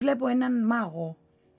βλέπω έναν μάγο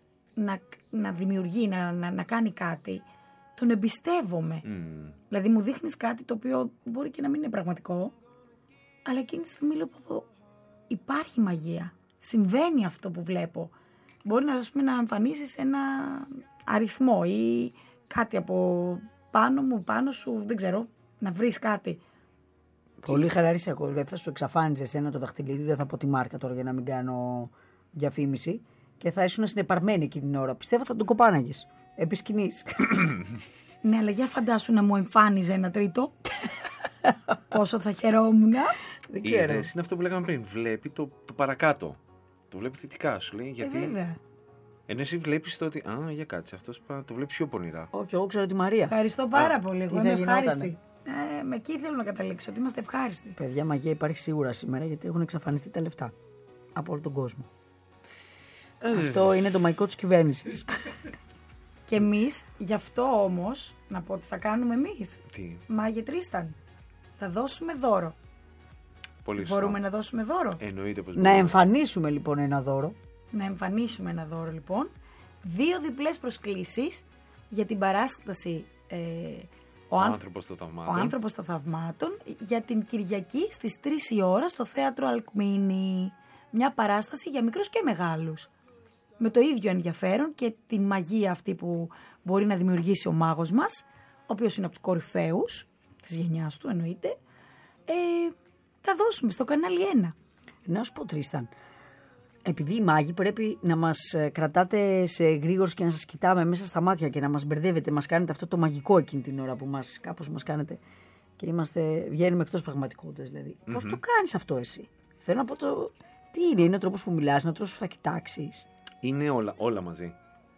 να δημιουργεί, να κάνει κάτι, τον εμπιστεύομαι. Δηλαδή μου δείχνεις κάτι το οποίο μπορεί και να μην είναι πραγματικό, αλλά εκείνη τη στιγμή λέω υπάρχει μαγεία. Συμβαίνει αυτό που βλέπω. Μπορεί να εμφανίσεις ένα αριθμό ή κάτι από πάνω σου, δεν ξέρω, να βρεις κάτι. Πολύ χαλαρή σε ακούω. Δηλαδή θα σου εξαφάνιζε εσένα το δαχτυλίδι, δεν θα πω τη μάρκα τώρα για να μην κάνω διαφήμιση, και θα ήσουν συνεπαρμένη εκείνη την ώρα. Πιστεύω θα τον κοπάναγες επί σκηνής. Ναι, αλλά για φαντάσου να μου εμφάνιζε ένα τρίτο. Πόσο θα χαιρόμουν. Δεν ξέρω. Είναι αυτό που λέγαμε πριν. Βλέπει το παρακάτω. Το βλέπει θετικά, σου λέει. Γιατί... βέβαια. Ενώ εσύ βλέπεις το ότι. Για κάτσε, αυτός το βλέπει πιο πονηρά. Όχι, εγώ ξέρω τη Μαρία. Ευχαριστώ πάρα πολύ. Εγώ είμαι ευχάριστη. Με εκεί θέλω να καταλήξω, ότι είμαστε ευχάριστοι. Παιδιά, μαγεία υπάρχει σίγουρα σήμερα, γιατί έχουν εξαφανιστεί τα λεφτά από όλο τον κόσμο. Αυτό είναι το μαγικό της κυβέρνησης. Και εμείς, γι' αυτό όμως, να πω ότι θα κάνουμε εμείς. Τι? Μάγε Τρίσταν. Θα δώσουμε δώρο. Πολύ Μπορούμε να δώσουμε δώρο. Εννοείται πως να εμφανίσουμε λοιπόν ένα δώρο. Να εμφανίσουμε ένα δώρο λοιπόν. 2 διπλές προσκλήσεις για την παράσταση Ο άνθρωπος των θαυμάτων για την Κυριακή στις 3 η ώρα στο Θέατρο Αλκμίνη. Μια παράσταση για μικρούς και μεγάλους. Με το ίδιο ενδιαφέρον και την μαγεία αυτή που μπορεί να δημιουργήσει ο μάγος μας, ο οποίος είναι από τους κορυφαίους της γενιάς του εννοείται. Θα δώσουμε στο κανάλι 1. Να σου πω, Τρίσταν, επειδή οι μάγοι πρέπει να μας κρατάτε σε γρήγορους και να σας κοιτάμε μέσα στα μάτια και να μας μπερδεύετε, μας κάνετε αυτό το μαγικό εκείνη την ώρα που κάπως μας κάνετε και βγαίνουμε εκτός πραγματικότητας δηλαδή. Πώς το κάνεις αυτό εσύ? Θέλω να πω τι είναι ο τρόπος που μιλάς, είναι ο τρόπος που θα κοιτάξεις? Είναι όλα μαζί.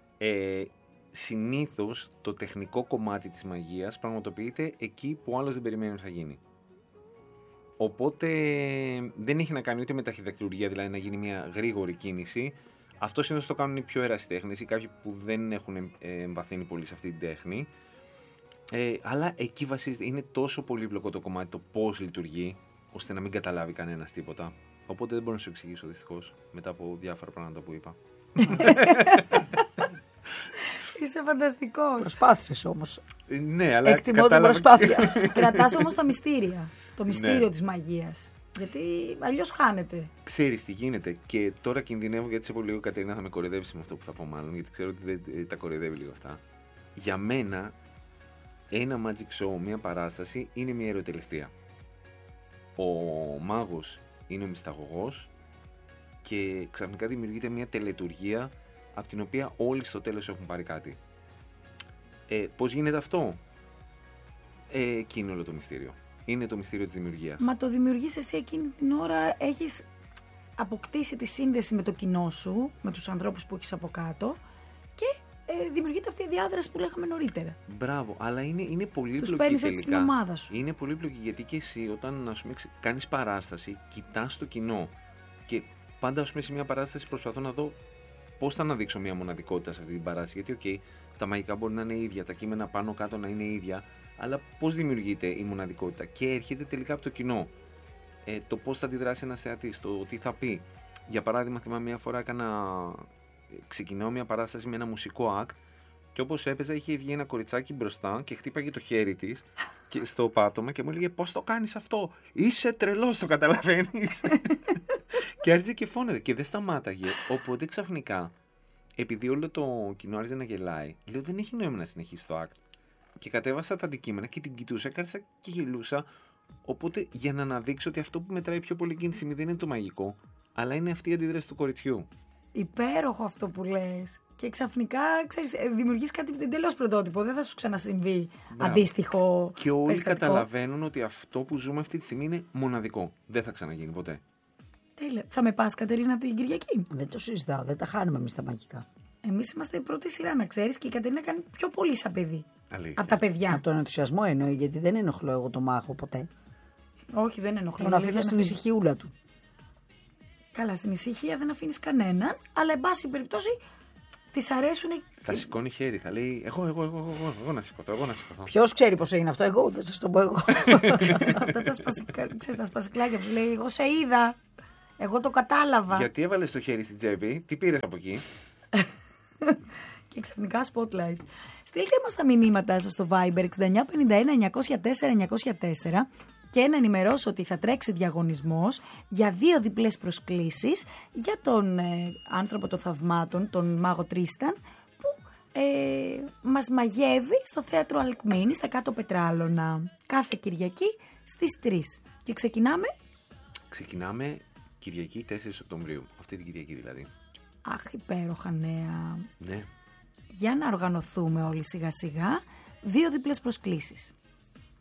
Συνήθως το τεχνικό κομμάτι της μαγείας πραγματοποιείται εκεί που άλλος δεν περιμένει ότι θα γίνει. Οπότε δεν έχει να κάνει ούτε με ταχυδακτηλουργία, δηλαδή να γίνει μια γρήγορη κίνηση. Αυτό συνήθως το κάνουν οι πιο ερασιτέχνες ή κάποιοι που δεν έχουν εμβαθύνει πολύ σε αυτή την τέχνη. Αλλά εκεί βασίζεται, είναι τόσο πολύπλοκο το κομμάτι, το πώς λειτουργεί, ώστε να μην καταλάβει κανένας τίποτα. Οπότε δεν μπορώ να σου εξηγήσω δυστυχώς μετά από διάφορα πράγματα που είπα. Είσαι φανταστικός. Προσπάθησες όμως. Ναι, αλλά εκτιμώ την προσπάθεια. Κρατάς όμως τα μυστήρια. Το μυστήριο της μαγείας. Γιατί αλλιώς χάνεται. Ξέρεις τι γίνεται. Και τώρα κινδυνεύω, γιατί σε πολύ λίγο Κατερίνα θα με κοροϊδεύσει με αυτό που θα πω μάλλον, γιατί ξέρω ότι δεν τα κοροϊδεύει λίγο αυτά. Για μένα, ένα magic show, μια παράσταση, είναι μια ερωτελεστία. Ο μάγος είναι ο μυσταγωγός και ξαφνικά δημιουργείται μια τελετουργία από την οποία όλοι στο τέλος έχουν πάρει κάτι. Πώς γίνεται αυτό? Εκεί είναι όλο το μυστήριο. Είναι το μυστήριο της δημιουργίας. Μα το δημιουργείς εσύ εκείνη την ώρα, έχεις αποκτήσει τη σύνδεση με το κοινό σου, με τους ανθρώπους που έχεις από κάτω και δημιουργείται αυτή η διάδραση που λέγαμε νωρίτερα. Μπράβο, αλλά είναι πολύπλοκη. Τους παίρνεις έτσι την ομάδα σου. Είναι πολύπλοκη γιατί και εσύ όταν κάνεις παράσταση, κοιτάς το κοινό και πάντα σε μια παράσταση προσπαθώ να δω πώς θα αναδείξω μια μοναδικότητα σε αυτή την παράσταση. Γιατί τα μαγικά μπορεί να είναι ίδια, τα κείμενα πάνω κάτω να είναι ίδια, αλλά πώς δημιουργείται η μοναδικότητα και έρχεται τελικά από το κοινό. Το πώς θα αντιδράσει ένας θεατής, το τι θα πει. Για παράδειγμα, θυμάμαι μια φορά ξεκινάω μια παράσταση με ένα μουσικό act και όπως έπαιζα είχε βγει ένα κοριτσάκι μπροστά και χτύπαγε το χέρι της στο πάτωμα και μου έλεγε πώς το κάνεις αυτό, είσαι τρελός, το καταλαβαίνεις? Και άρχισε και φώναζε και δεν σταμάταγε. Οπότε ξαφνικά, επειδή όλο το κοινό άρχισε να γελάει, λέω δεν έχει νόημα να συνεχίσει το act. Και κατέβασα τα αντικείμενα και την κοιτούσα, κάθισα και γελούσα. Οπότε για να αναδείξω ότι αυτό που μετράει πιο πολύ εκείνη τη στιγμή δεν είναι το μαγικό, αλλά είναι αυτή η αντίδραση του κοριτσιού. Υπέροχο αυτό που λες. Και ξαφνικά, ξέρεις, δημιουργείς κάτι εντελώς πρωτότυπο. Δεν θα σου ξανασυμβεί αντίστοιχο. Και όλοι καταλαβαίνουν ότι αυτό που ζούμε αυτή τη στιγμή είναι μοναδικό. Δεν θα ξαναγίνει ποτέ. Τέλεια. Θα με πας, Κατερίνα, την Κυριακή? Δεν το συζητάω. Δεν τα χάνουμε εμείς τα μαγικά. Εμείς είμαστε η πρώτη σειρά, να ξέρεις, και η Κατερίνα κάνει πιο πολύ σαν παιδί. Αλήθεια. Από τα παιδιά. Από τον ενθουσιασμό εννοεί, γιατί δεν ενοχλώ εγώ το μάγο ποτέ. Όχι, δεν ενοχλώ. Τον αφήνω στην ησυχιούλα του. Καλά, στην ησυχία δεν αφήνεις κανέναν, αλλά εν πάση περιπτώσει της αρέσουν. Θα σηκώνει χέρι, θα λέει εγώ να σηκωθώ. Ποιος ξέρει πώς έγινε αυτό, εγώ δεν σας το πω εγώ. Αυτά τα σπασικλάκια που λέει εγώ σε είδα. Εγώ το κατάλαβα. Γιατί έβαλες το χέρι στην τσέπη, τι πήρες από εκεί? Και ξαφνικά spotlight. Στείλτε μας τα μηνύματά σας στο Viber 6951-904-904 και να ενημερώσω ότι θα τρέξει διαγωνισμός για 2 διπλές προσκλήσεις για τον άνθρωπο των θαυμάτων, τον Μάγο Τρίσταν, που μας μαγεύει στο θέατρο Αλκμίνη, στα κάτω Πετράλωνα, κάθε Κυριακή στις 3. Και ξεκινάμε Κυριακή 4 Οκτωβρίου, αυτή την Κυριακή δηλαδή. Αχ, υπέροχα νέα. Ναι. Για να οργανωθούμε όλοι σιγά σιγά, 2 διπλές προσκλήσεις.